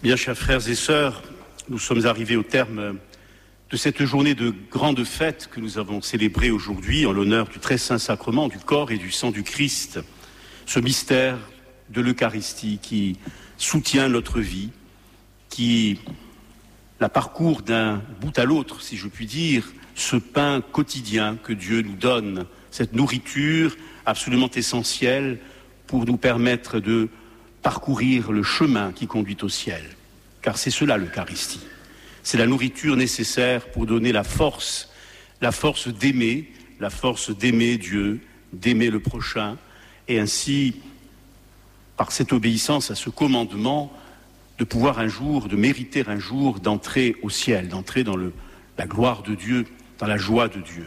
Bien, chers frères et sœurs, nous sommes arrivés au terme de cette journée de grande fête que nous avons célébrée aujourd'hui en l'honneur du très saint sacrement du corps et du sang du Christ, ce mystère de l'Eucharistie qui soutient notre vie, qui la parcourt d'un bout à l'autre, si je puis dire, ce pain quotidien que Dieu nous donne, cette nourriture absolument essentielle pour nous permettre de parcourir le chemin qui conduit au ciel. Car c'est cela l'Eucharistie. C'est la nourriture nécessaire pour donner la force d'aimer Dieu, d'aimer le prochain, et ainsi, par cette obéissance à ce commandement, de pouvoir un jour, de mériter un jour d'entrer au ciel, d'entrer dans la gloire de Dieu, dans la joie de Dieu.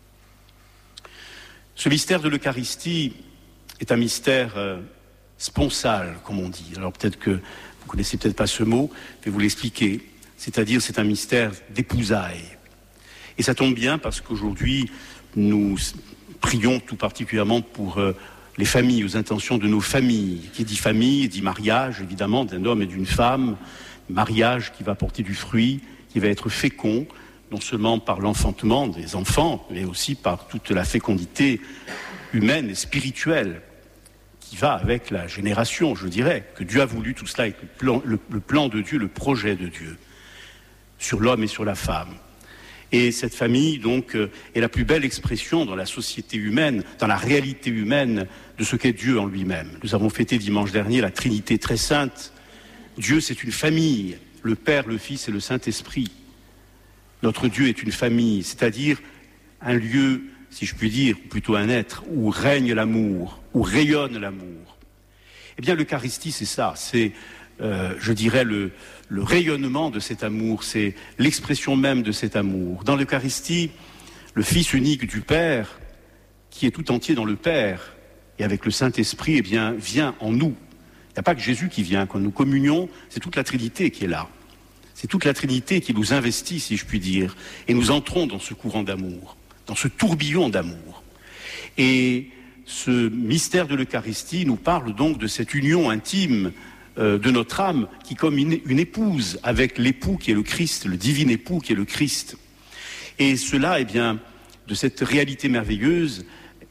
Ce mystère de l'Eucharistie est un mystère sponsal, comme on dit. Alors peut-être que vous ne connaissez peut-être pas ce mot, je vais vous l'expliquer. C'est-à-dire, c'est un mystère d'épousailles. Et ça tombe bien parce qu'aujourd'hui, nous prions tout particulièrement pour les familles, aux intentions de nos familles. Qui dit famille, dit mariage, évidemment, d'un homme et d'une femme. Mariage qui va porter du fruit, qui va être fécond, non seulement par l'enfantement des enfants, mais aussi par toute la fécondité humaine et spirituelle qui va avec la génération, je dirais, que Dieu a voulu tout cela avec le plan de Dieu, le projet de Dieu, sur l'homme et sur la femme. Et cette famille, donc, est la plus belle expression dans la société humaine, dans la réalité humaine de ce qu'est Dieu en lui-même. Nous avons fêté dimanche dernier la Trinité très sainte. Dieu, c'est une famille, le Père, le Fils et le Saint-Esprit. Notre Dieu est une famille, c'est-à-dire un lieu, si je puis dire, ou plutôt un être, où règne l'amour, où rayonne l'amour. Eh bien, l'Eucharistie, c'est ça, c'est, je dirais, le rayonnement de cet amour, c'est l'expression même de cet amour. Dans l'Eucharistie, le Fils unique du Père, qui est tout entier dans le Père, et avec le Saint-Esprit, eh bien, vient en nous. Il n'y a pas que Jésus qui vient. Quand nous communions, c'est toute la Trinité qui est là. C'est toute la Trinité qui nous investit, si je puis dire, et nous entrons dans ce courant d'amour, dans ce tourbillon d'amour. Et ce mystère de l'Eucharistie nous parle donc de cette union intime de notre âme qui, comme une épouse avec l'époux qui est le Christ, le divin époux qui est le Christ. Et cela, eh bien, de cette réalité merveilleuse,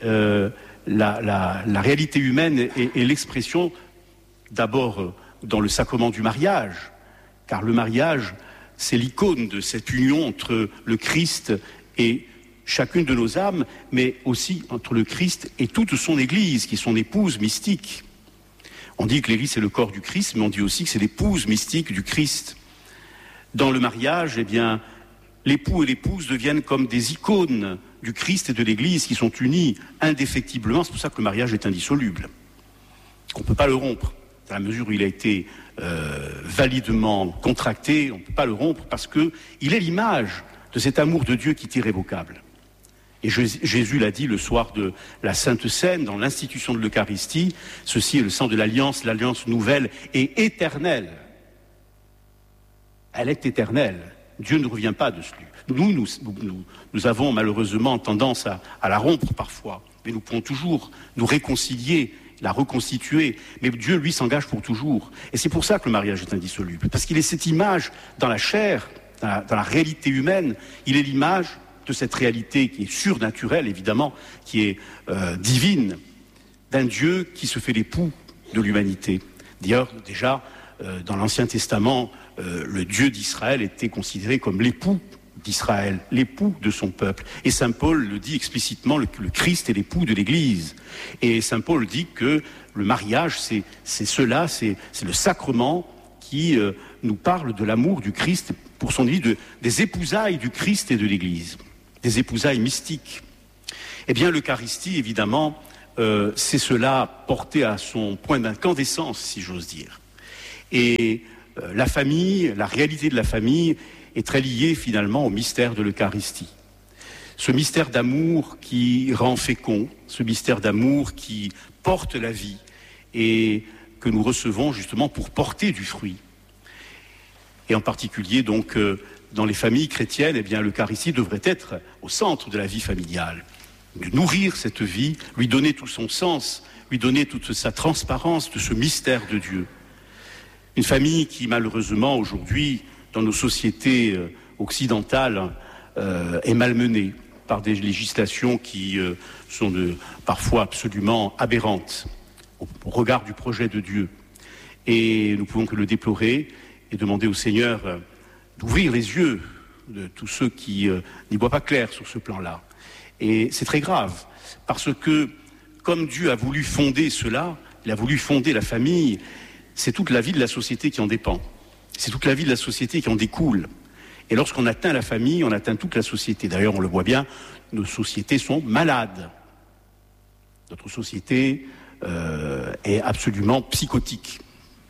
la réalité humaine est l'expression d'abord dans le sacrement du mariage, car le mariage, c'est l'icône de cette union entre le Christ et chacune de nos âmes, mais aussi entre le Christ et toute son Église, qui est son épouse mystique. On dit que l'Église, c'est le corps du Christ, mais on dit aussi que c'est l'épouse mystique du Christ. Dans le mariage, eh bien, l'époux et l'épouse deviennent comme des icônes du Christ et de l'Église qui sont unis indéfectiblement. C'est pour ça que le mariage est indissoluble. On ne peut pas le rompre. Dans la mesure où il a été validement contracté, on ne peut pas le rompre parce qu'il est l'image de cet amour de Dieu qui est irrévocable. Et Jésus l'a dit le soir de la Sainte Seine, dans l'institution de l'Eucharistie, ceci est le sang de l'Alliance, l'Alliance nouvelle et éternelle. Elle est éternelle. Dieu ne revient pas dessus. Nous avons malheureusement tendance à la rompre parfois, mais nous pouvons toujours nous réconcilier, la reconstituer. Mais Dieu, lui, s'engage pour toujours. Et c'est pour ça que le mariage est indissoluble. Parce qu'il est cette image dans la chair, dans la réalité humaine, il est l'image de cette réalité qui est surnaturelle, évidemment, qui est divine, d'un Dieu qui se fait l'époux de l'humanité. D'ailleurs, déjà, dans l'Ancien Testament, le Dieu d'Israël était considéré comme l'époux d'Israël, l'époux de son peuple. Et saint Paul le dit explicitement, le Christ est l'époux de l'Église. Et saint Paul dit que le mariage, c'est cela, c'est le sacrement qui nous parle de l'amour du Christ, pour son dit des épousailles du Christ et de l'Église, des épousailles mystiques. Eh bien, l'Eucharistie, évidemment, c'est cela porté à son point d'incandescence, si j'ose dire. Et la famille, la réalité de la famille est très liée finalement au mystère de l'Eucharistie. Ce mystère d'amour qui rend fécond, ce mystère d'amour qui porte la vie et que nous recevons justement pour porter du fruit. Et en particulier donc dans les familles chrétiennes, eh bien l'Eucharistie devrait être au centre de la vie familiale, de nourrir cette vie, lui donner tout son sens, lui donner toute sa transparence de ce mystère de Dieu. Une famille qui, malheureusement, aujourd'hui, dans nos sociétés occidentales, est malmenée par des législations qui sont parfois absolument aberrantes au regard du projet de Dieu. Et nous pouvons que le déplorer et demander au Seigneur d'ouvrir les yeux de tous ceux qui n'y voient pas clair sur ce plan-là. Et c'est très grave, parce que comme Dieu a voulu fonder cela, il a voulu fonder la famille, c'est toute la vie de la société qui en dépend. C'est toute la vie de la société qui en découle. Et lorsqu'on atteint la famille, on atteint toute la société. D'ailleurs, on le voit bien, nos sociétés sont malades. Notre société est absolument psychotique.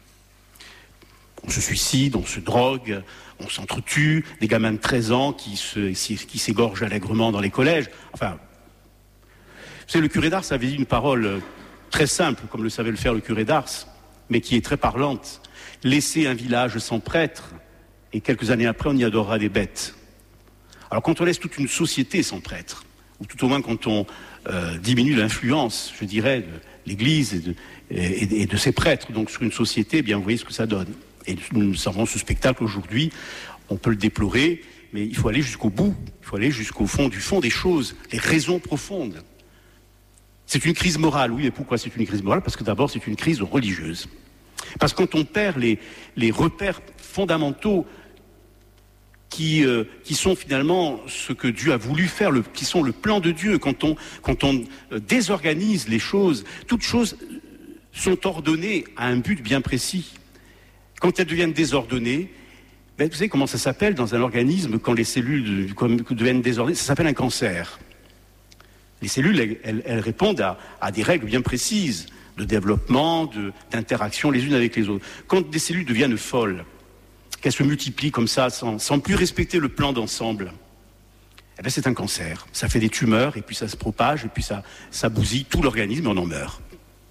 On se suicide, on se drogue, on s'entretue, des gamins de 13 ans qui s'égorgent allègrement dans les collèges. Enfin, vous savez, le curé d'Ars avait dit une parole très simple, comme le savait le faire le curé d'Ars, mais qui est très parlante. Laissez un village sans prêtre, et quelques années après, on y adorera des bêtes. Alors quand on laisse toute une société sans prêtre, ou tout au moins quand on diminue l'influence, je dirais, de l'Église et de ses prêtres, donc sur une société, eh bien vous voyez ce que ça donne. Et nous avons ce spectacle aujourd'hui, on peut le déplorer, mais il faut aller jusqu'au bout, il faut aller jusqu'au fond du fond des choses, les raisons profondes. C'est une crise morale, oui, et pourquoi c'est une crise morale? Parce que d'abord c'est une crise religieuse. Parce que quand on perd les repères fondamentaux qui sont finalement ce que Dieu a voulu faire, qui sont le plan de Dieu, quand on désorganise les choses, toutes choses sont ordonnées à un but bien précis. Quand elles deviennent désordonnées, vous savez comment ça s'appelle dans un organisme quand les cellules deviennent désordonnées? Ça s'appelle un cancer. Les cellules, elles répondent à des règles bien précises de développement, d'interaction les unes avec les autres. Quand des cellules deviennent folles, qu'elles se multiplient comme ça sans plus respecter le plan d'ensemble, eh bien c'est un cancer. Ça fait des tumeurs et puis ça se propage et puis ça bousille tout l'organisme et on en meurt.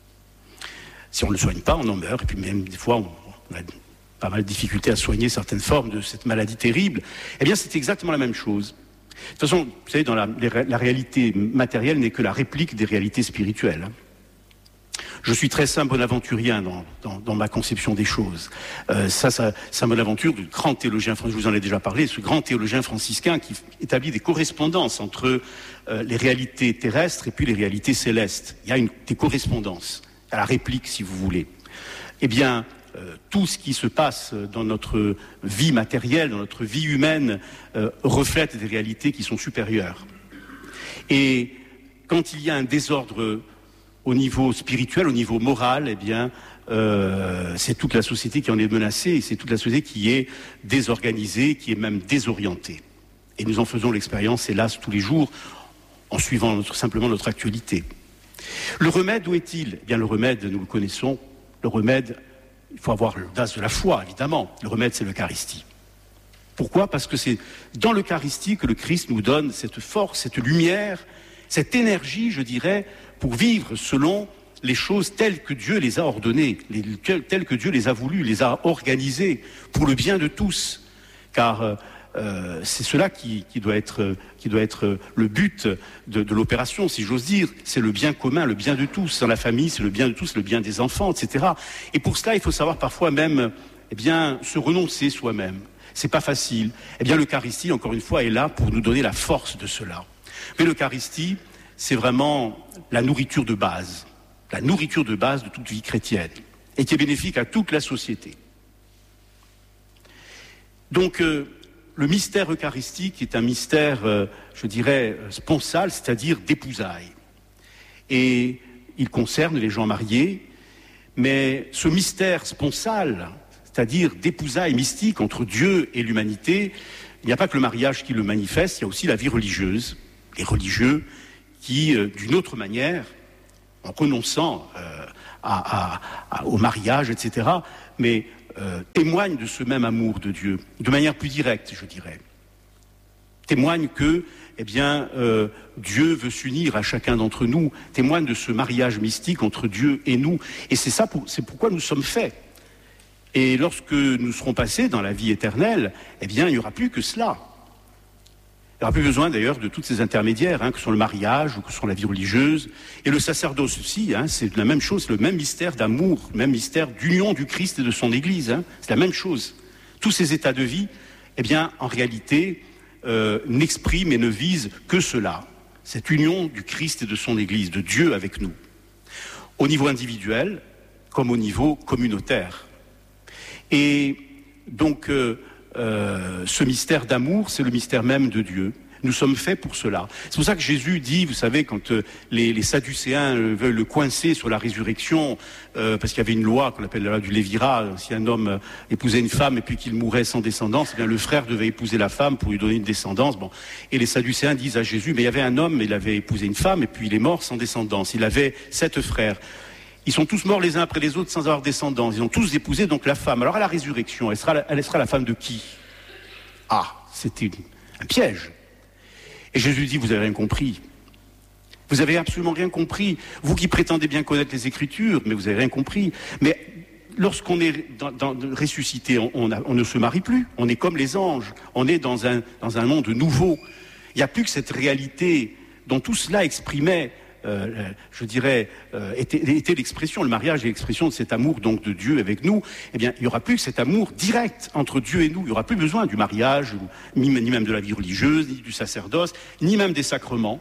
Si on ne le soigne pas, on en meurt. Et puis même des fois, on a pas mal de difficultés à soigner certaines formes de cette maladie terrible. Eh bien c'est exactement la même chose. De toute façon, vous savez, la réalité matérielle n'est que la réplique des réalités spirituelles. Je suis très saint bonaventurien dans ma conception des choses. Saint Bonaventure, du grand théologien, je vous en ai déjà parlé, ce grand théologien franciscain qui établit des correspondances entre les réalités terrestres et puis les réalités célestes. Il y a des correspondances, à la réplique si vous voulez. Eh bien, tout ce qui se passe dans notre vie matérielle, dans notre vie humaine, reflète des réalités qui sont supérieures. Et quand il y a un désordre au niveau spirituel, au niveau moral, eh bien, c'est toute la société qui en est menacée, et c'est toute la société qui est désorganisée, qui est même désorientée. Et nous en faisons l'expérience, hélas, tous les jours, en suivant simplement notre actualité. Le remède, où est-il? Eh bien, le remède, nous le connaissons, le remède, il faut avoir l'audace de la foi, évidemment. Le remède, c'est l'Eucharistie. Pourquoi? Parce que c'est dans l'Eucharistie que le Christ nous donne cette force, cette lumière, cette énergie, je dirais, pour vivre selon les choses telles que Dieu les a ordonnées, telles que Dieu les a voulues, les a organisées, pour le bien de tous. Car c'est cela qui doit être le but de l'opération, si j'ose dire. C'est le bien commun, le bien de tous. Dans la famille, c'est le bien de tous, le bien des enfants, etc. Et pour cela, il faut savoir parfois même, eh bien, se renoncer soi-même. C'est pas facile. Eh bien, l'Eucharistie, encore une fois, est là pour nous donner la force de cela. Mais l'Eucharistie, c'est vraiment la nourriture de base de toute vie chrétienne, et qui est bénéfique à toute la société. Donc, le mystère eucharistique est un mystère, je dirais, sponsal, c'est-à-dire d'épousailles. Et il concerne les gens mariés, mais ce mystère sponsal, c'est-à-dire d'épousailles mystiques entre Dieu et l'humanité, il n'y a pas que le mariage qui le manifeste, il y a aussi la vie religieuse. Les religieux qui, d'une autre manière, en renonçant au mariage, etc., mais témoignent de ce même amour de Dieu, de manière plus directe, je dirais. Témoignent que, eh bien, Dieu veut s'unir à chacun d'entre nous, témoignent de ce mariage mystique entre Dieu et nous. Et c'est pourquoi nous sommes faits. Et lorsque nous serons passés dans la vie éternelle, eh bien, il n'y aura plus que cela. Il n'y aura plus besoin d'ailleurs de tous ces intermédiaires, que sont le mariage ou que sont la vie religieuse. Et le sacerdoce aussi, c'est la même chose, c'est le même mystère d'amour, le même mystère d'union du Christ et de son Église. C'est la même chose. Tous ces états de vie, eh bien, en réalité, n'expriment et ne visent que cela, cette union du Christ et de son Église, de Dieu avec nous, au niveau individuel comme au niveau communautaire. Et donc, ce mystère d'amour, c'est le mystère même de Dieu. Nous sommes faits pour cela. C'est pour ça que Jésus dit, vous savez, quand les Sadducéens veulent le coincer sur la résurrection, parce qu'il y avait une loi qu'on appelle la loi du Lévira, si un homme épousait une femme et puis qu'il mourait sans descendance, eh bien le frère devait épouser la femme pour lui donner une descendance. Bon. Et les Sadducéens disent à Jésus, mais il y avait un homme, il avait épousé une femme et puis il est mort sans descendance. Il avait 7 frères. Ils sont tous morts les uns après les autres sans avoir descendance. Ils ont tous épousé donc la femme. Alors à la résurrection, elle sera la femme de qui? Ah, c'était un piège. Et Jésus dit, vous n'avez rien compris. Vous n'avez absolument rien compris. Vous qui prétendez bien connaître les Écritures, mais vous n'avez rien compris. Mais lorsqu'on est ressuscité, on ne se marie plus. On est comme les anges. On est dans un monde nouveau. Il n'y a plus que cette réalité dont tout cela exprimait, je dirais, était l'expression, le mariage est l'expression de cet amour donc de Dieu avec nous. Eh bien, il n'y aura plus que cet amour direct entre Dieu et nous. Il n'y aura plus besoin du mariage, ni même de la vie religieuse, ni du sacerdoce, ni même des sacrements.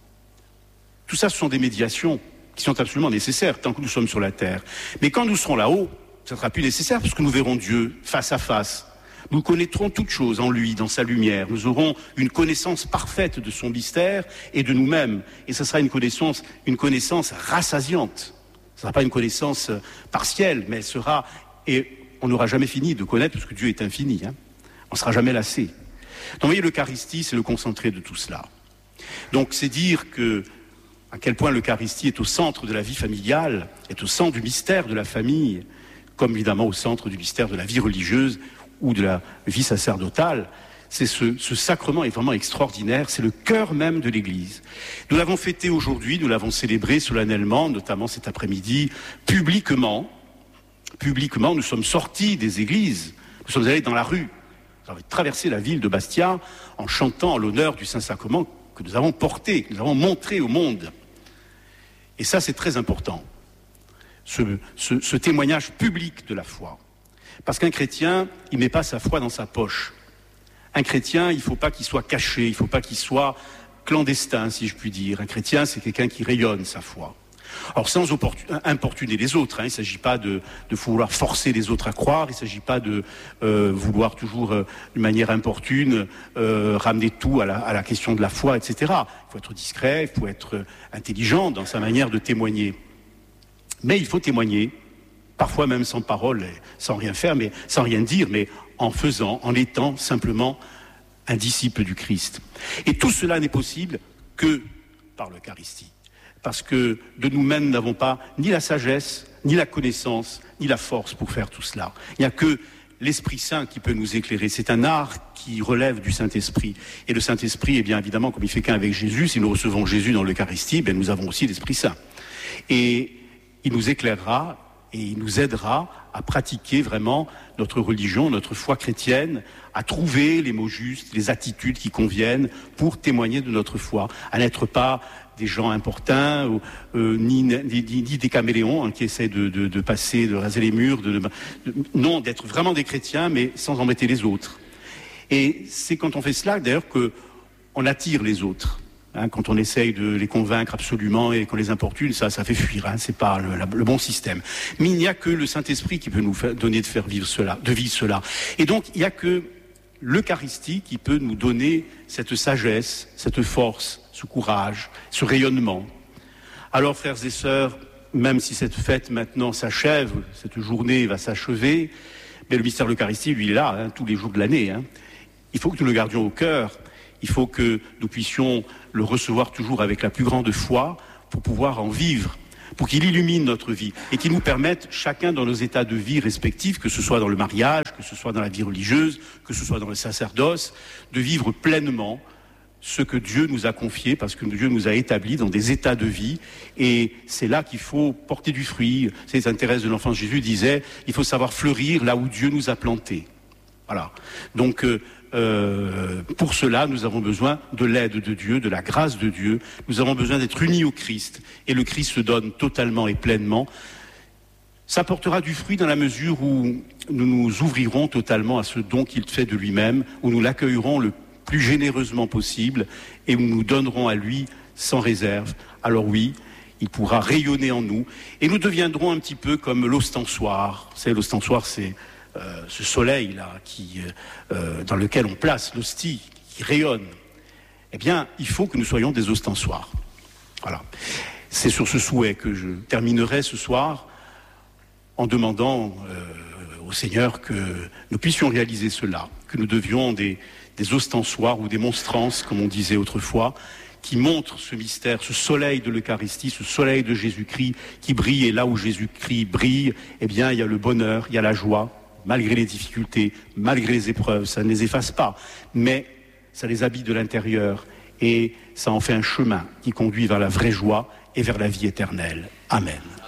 Tout ça, ce sont des médiations qui sont absolument nécessaires tant que nous sommes sur la terre. Mais quand nous serons là-haut, ça ne sera plus nécessaire parce que nous verrons Dieu face à face. Nous connaîtrons toutes choses en lui, dans sa lumière. Nous aurons une connaissance parfaite de son mystère et de nous-mêmes. Et ce sera une connaissance rassasiante. Ce ne sera pas une connaissance partielle, mais elle sera... Et on n'aura jamais fini de connaître, parce que Dieu est infini. On ne sera jamais lassé. Donc vous voyez, l'Eucharistie, c'est le concentré de tout cela. Donc c'est dire à quel point l'Eucharistie est au centre de la vie familiale, est au centre du mystère de la famille, comme évidemment au centre du mystère de la vie religieuse, ou de la vie sacerdotale. C'est ce sacrement est vraiment extraordinaire, c'est le cœur même de l'Église. Nous l'avons fêté aujourd'hui, nous l'avons célébré solennellement, notamment cet après-midi, publiquement, nous sommes sortis des églises, nous sommes allés dans la rue, nous avons traversé la ville de Bastia en chantant en l'honneur du Saint-Sacrement que nous avons porté, que nous avons montré au monde. Et ça, c'est très important, ce témoignage public de la foi. Parce qu'un chrétien, il ne met pas sa foi dans sa poche. Un chrétien, il ne faut pas qu'il soit caché, il ne faut pas qu'il soit clandestin, si je puis dire. Un chrétien, c'est quelqu'un qui rayonne sa foi. Alors, sans importuner les autres, il ne s'agit pas de vouloir forcer les autres à croire, il ne s'agit pas de vouloir toujours, d'une manière importune, ramener tout à la question de la foi, etc. Il faut être discret, il faut être intelligent dans sa manière de témoigner. Mais il faut témoigner, parfois même sans parole, sans rien faire, mais sans rien dire, mais en faisant, en étant simplement un disciple du Christ. Et tout cela n'est possible que par l'Eucharistie. Parce que de nous-mêmes, nous n'avons pas ni la sagesse, ni la connaissance, ni la force pour faire tout cela. Il n'y a que l'Esprit Saint qui peut nous éclairer. C'est un art qui relève du Saint-Esprit. Et le Saint-Esprit, eh bien évidemment, comme il fait qu'un avec Jésus, si nous recevons Jésus dans l'Eucharistie, eh nous avons aussi l'Esprit Saint. Et il nous éclairera et il nous aidera à pratiquer vraiment notre religion, notre foi chrétienne, à trouver les mots justes, les attitudes qui conviennent pour témoigner de notre foi, à n'être pas des gens importuns, ni des caméléons qui essaient de passer, de raser les murs, non, d'être vraiment des chrétiens, mais sans embêter les autres. Et c'est quand on fait cela, d'ailleurs, qu'on attire les autres. Quand on essaye de les convaincre absolument et qu'on les importune, ça fait fuir, c'est pas le bon système. Mais il n'y a que le Saint-Esprit qui peut nous donner de vivre cela. Et donc, il n'y a que l'Eucharistie qui peut nous donner cette sagesse, cette force, ce courage, ce rayonnement. Alors, frères et sœurs, même si cette fête maintenant s'achève, cette journée va s'achever, mais le mystère de l'Eucharistie, lui, est là, tous les jours de l'année. Il faut que nous le gardions au cœur. Il faut que nous puissions le recevoir toujours avec la plus grande foi pour pouvoir en vivre, pour qu'il illumine notre vie et qu'il nous permette, chacun dans nos états de vie respectifs, que ce soit dans le mariage, que ce soit dans la vie religieuse, que ce soit dans le sacerdoce, de vivre pleinement ce que Dieu nous a confié, parce que Dieu nous a établis dans des états de vie, et c'est là qu'il faut porter du fruit. C'est Sainte Thérèse de l'Enfant Jésus disait, il faut savoir fleurir là où Dieu nous a plantés. Voilà. Donc pour cela, nous avons besoin de l'aide de Dieu, de la grâce de Dieu. Nous avons besoin d'être unis au Christ. Et le Christ se donne totalement et pleinement. Ça portera du fruit dans la mesure où nous nous ouvrirons totalement à ce don qu'il fait de lui-même, où nous l'accueillerons le plus généreusement possible et où nous donnerons à lui sans réserve. Alors oui, il pourra rayonner en nous et nous deviendrons un petit peu comme l'ostensoir. Vous savez, l'ostensoir, c'est ce soleil-là dans lequel on place l'hostie, qui rayonne. Eh bien, il faut que nous soyons des ostensoirs. Voilà. C'est sur ce souhait que je terminerai ce soir en demandant au Seigneur que nous puissions réaliser cela, que nous devions des ostensoirs ou des monstrances, comme on disait autrefois, qui montrent ce mystère, ce soleil de l'Eucharistie, ce soleil de Jésus-Christ qui brille. Et là où Jésus-Christ brille, eh bien, il y a le bonheur, il y a la joie, malgré les difficultés, malgré les épreuves. Ça ne les efface pas, mais ça les habille de l'intérieur et ça en fait un chemin qui conduit vers la vraie joie et vers la vie éternelle. Amen.